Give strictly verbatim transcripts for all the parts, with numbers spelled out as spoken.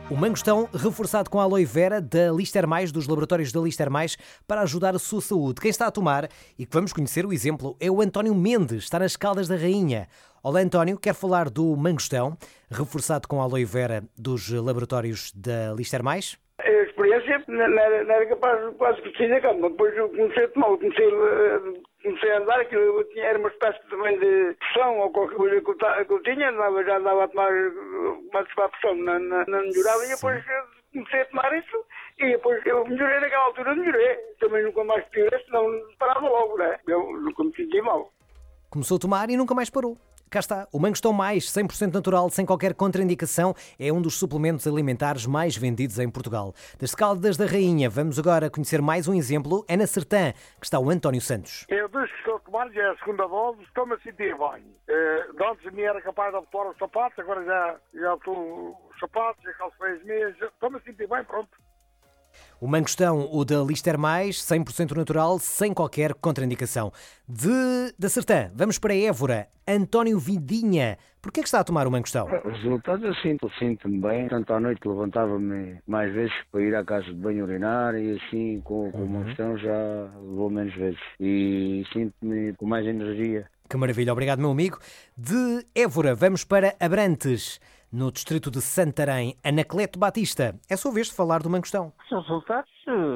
O mangostão reforçado com aloe vera da Lister Mais, dos laboratórios da Lister Mais, para ajudar a sua saúde. Quem está a tomar, e que vamos conhecer o exemplo, é o António Mendes, está nas Caldas da Rainha. Olá António, quer falar do mangostão reforçado com aloe vera dos laboratórios da Lister Mais? A experiência não era, não era capaz quase que de sair da cama. Depois eu comecei a tomar, comecei, comecei a andar, aquilo eu tinha, era uma espécie também de pressão ou qualquer coisa que eu, que eu tinha, andava, já andava a tomar uma a pressão, não, não, não melhorava, e depois comecei a tomar isso e depois eu melhorei naquela altura, melhorei. Também nunca mais piorei, senão parava logo, né? Eu nunca me senti mal. Começou a tomar e nunca mais parou. Cá está, o Mangostão Mais, cem por cento natural, sem qualquer contraindicação, é um dos suplementos alimentares mais vendidos em Portugal. Das Caldas da Rainha, vamos agora conhecer mais um exemplo. É na Sertã que está o António Santos. Eu desde que estou a tomar, já é a segunda dose, estou-me a sentir bem. Uh, antes me era capaz de abotar os sapatos, agora já, já estou os sapatos, já calcei as meias, estou-me a sentir bem, pronto. O mangostão, o da Lister Mais, cem por cento natural, sem qualquer contraindicação. De, da Sertã, vamos para Évora. António Vidinha, porquê é que está a tomar o mangostão? Os resultados eu sinto, sinto-me bem. Tanto à noite levantava-me mais vezes para ir à casa de banho urinar e assim com, com uhum. o mangostão já vou menos vezes. E sinto-me com mais energia. Que maravilha, obrigado meu amigo. De Évora, vamos para Abrantes. No distrito de Santarém, Anacleto Batista. É a sua vez de falar do mangostão. Os resultados,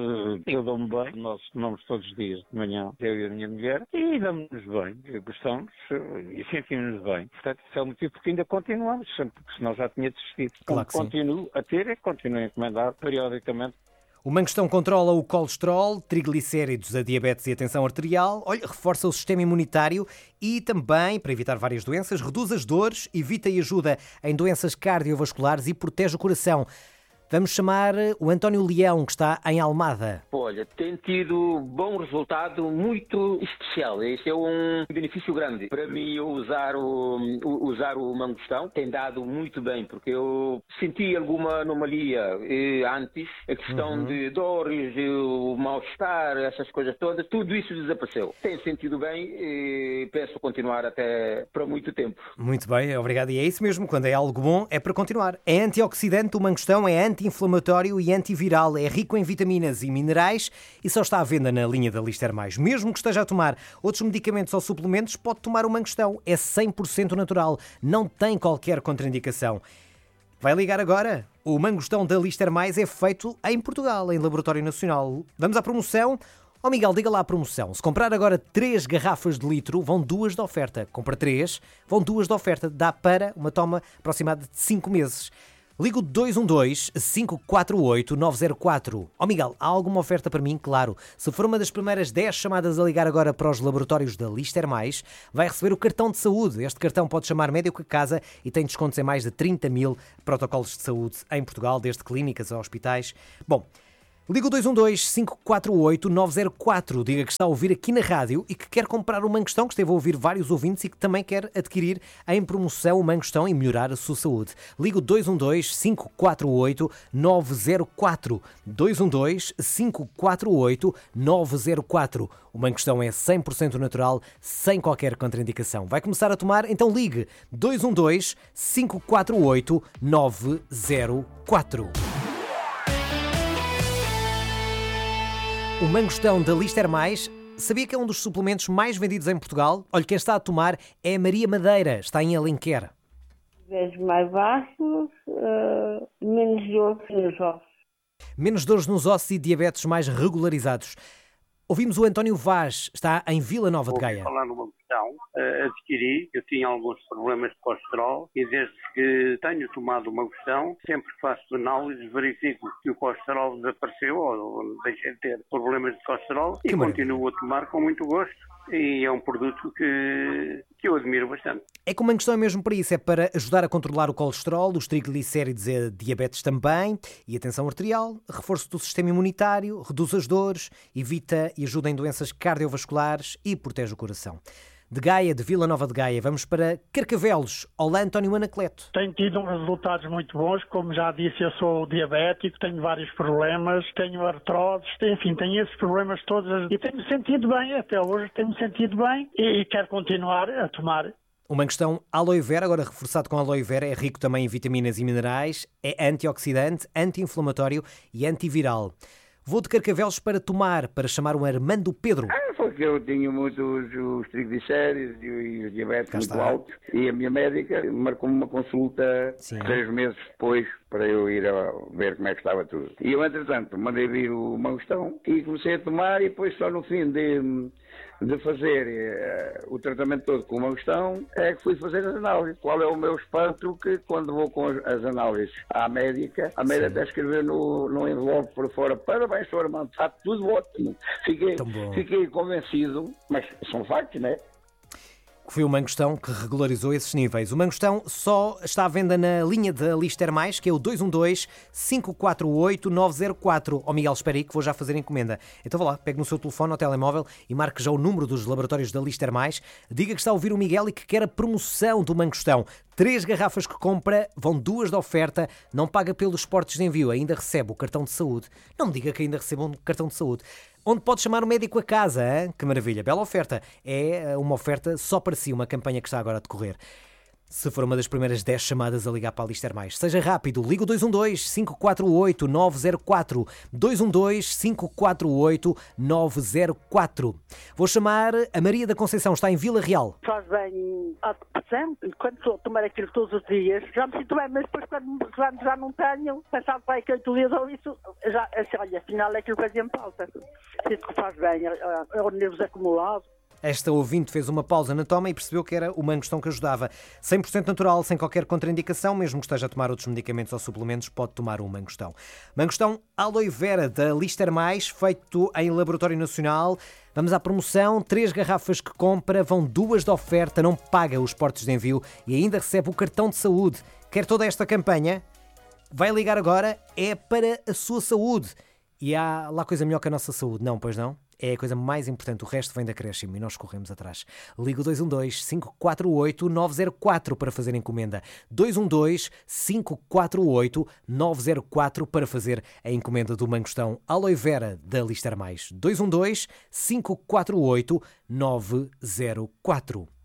eu dou-me bem. Nós tomamos todos os dias de manhã, eu e a minha mulher, e damos-nos bem. Gostamos e sentimos-nos bem. Portanto, isso é o motivo porque ainda continuamos, porque senão já tinha desistido. Claro que continuo sim. a ter e continuo a encomendar periodicamente. O mangostão controla o colesterol, triglicéridos, a diabetes e a tensão arterial, olha, reforça o sistema imunitário e também, para evitar várias doenças, reduz as dores, evita e ajuda em doenças cardiovasculares e protege o coração. Vamos chamar o António Leão, que está em Almada. Olha, tem tido bom resultado muito especial. Esse é um benefício grande. Para mim, usar o, usar o mangostão tem dado muito bem, porque eu senti alguma anomalia eh, antes, a questão uhum. de dores, o mal-estar, essas coisas todas, tudo isso desapareceu. Tenho sentido bem e penso continuar até para muito tempo. Muito bem, obrigado. E é isso mesmo, quando é algo bom, é para continuar. É antioxidante, o mangostão é anti anti-inflamatório e antiviral, é rico em vitaminas e minerais e só está à venda na linha da Lister Mais. Mesmo que esteja a tomar outros medicamentos ou suplementos, pode tomar o mangostão. É cem por cento natural, não tem qualquer contraindicação. Vai ligar agora? O mangostão da Lister Mais é feito em Portugal, em Laboratório Nacional. Vamos à promoção? Ó oh Miguel, diga lá a promoção. Se comprar agora três garrafas de litro, vão duas de oferta. Compra três, vão duas de oferta. Dá para uma toma aproximada de cinco meses. Ligo dois um dois, cinco quatro oito, nove zero quatro. Ó oh Miguel, há alguma oferta para mim? Claro. Se for uma das primeiras dez chamadas a ligar agora para os laboratórios da Lister Mais, vai receber o cartão de saúde. Este cartão pode chamar médico a casa e tem descontos em mais de trinta mil protocolos de saúde em Portugal, desde clínicas a hospitais. Bom, liga o dois um dois, cinco quatro oito, nove zero quatro. Diga que está a ouvir aqui na rádio e que quer comprar o mangostão, que esteve a ouvir vários ouvintes e que também quer adquirir em promoção o mangostão e melhorar a sua saúde. Liga o dois um dois, cinco quatro oito, nove zero quatro. dois um dois, cinco quatro oito, nove zero quatro. O mangostão é cem por cento natural, sem qualquer contraindicação. Vai começar a tomar? Então ligue dois um dois, cinco quatro oito, nove zero quatro. O mangostão da Lister Mais, sabia que é um dos suplementos mais vendidos em Portugal? Olha, quem está a tomar é a Maria Madeira, está em Alenquer. Níveis mais baixos, uh, menos dores nos ossos. Menos dores nos ossos e diabetes mais regularizados. Ouvimos o António Vaz, está em Vila Nova de Gaia. Ouvi falar numa questão, uh, adquiri, eu tinha alguns problemas de colesterol e desde que tenho tomado uma questão, sempre que faço análises verifico que o colesterol desapareceu ou deixei de ter problemas de colesterol que e maravilha. Continuo a tomar com muito gosto. E é um produto que, que eu admiro bastante. É que o mangostão é mesmo para isso, é para ajudar a controlar o colesterol, os triglicéridos e a diabetes também, e a tensão arterial, reforço do sistema imunitário, reduz as dores, evita e ajuda em doenças cardiovasculares e protege o coração. De Gaia, de Vila Nova de Gaia, vamos para Carcavelos. Olá, António Anacleto. Tenho tido uns resultados muito bons, como já disse, eu sou diabético, tenho vários problemas, tenho artroses, enfim, tenho esses problemas todos e tenho-me sentido bem, até hoje tenho-me sentido bem e, e quero continuar a tomar. O mangostão aloe vera, agora reforçado com aloe vera, é rico também em vitaminas e minerais, é antioxidante, anti-inflamatório e antiviral. Vou de Carcavelos para tomar, para chamar o Armando Pedro. Ah, foi que eu tinha muitos os triglicéridos e os diabetes muito altos. E a minha médica marcou-me uma consulta Sim. três meses depois para eu ir a ver como é que estava tudo. E eu, entretanto, mandei vir o mangostão e comecei a tomar e depois só no fim de... de fazer uh, o tratamento todo com o mangostão, é que fui fazer as análises. Qual é o meu espanto? Que quando vou com as análises à médica, a médica até escreveu no, no envelope por fora: parabéns, senhor Armando, está tudo ótimo. Fiquei, fiquei convencido, mas são factos, não é? Foi o mangostão que regularizou esses níveis. O mangostão só está à venda na linha da Lister Mais, que é o dois um dois, cinco quatro oito, nove zero quatro. Ó Miguel, espera aí que vou já fazer encomenda. Então vá lá, pegue no seu telefone ou telemóvel e marque já o número dos laboratórios da Lister Mais. Diga que está a ouvir o Miguel e que quer a promoção do mangostão. Três garrafas que compra, vão duas de oferta, não paga pelos portos de envio, ainda recebe o cartão de saúde. Não me diga que ainda recebe um cartão de saúde. Onde pode chamar o médico a casa, hein? Que maravilha, bela oferta. É uma oferta só para si, uma campanha que está agora a decorrer. Se for uma das primeiras dez chamadas a ligar para a Lister Mais, seja rápido, liga o dois um dois, cinco quatro oito, nove zero quatro, dois um dois, cinco quatro oito, nove zero quatro. Vou chamar a Maria da Conceição, está em Vila Real. Faz bem à depressão, quando estou a tomar aquilo todos os dias, já me sinto bem, mas depois quando já, já não tenho, pensava para que oito dias ou isso, já, olha, afinal é aquilo que fazia-me falta. Sinto que faz bem, é, é o nervos acumulado. Esta ouvinte fez uma pausa na toma e percebeu que era o mangostão que ajudava. cem por cento natural, sem qualquer contraindicação, mesmo que esteja a tomar outros medicamentos ou suplementos, pode tomar um mangostão. Mangostão aloe vera da Lister Mais, feito em laboratório nacional. Vamos à promoção, três garrafas que compra, vão duas de oferta, não paga os portos de envio e ainda recebe o cartão de saúde. Quer toda esta campanha? Vai ligar agora, é para a sua saúde. E há lá coisa melhor que a nossa saúde, não, pois não? É a coisa mais importante, o resto vem de acréscimo e nós corremos atrás. Liga o dois um dois, cinco quatro oito, nove zero quatro para fazer encomenda. dois um dois, cinco quatro oito, nove zero quatro para fazer a encomenda do mangostão aloe vera da Lister Mais. dois um dois, cinco quatro oito, nove zero quatro.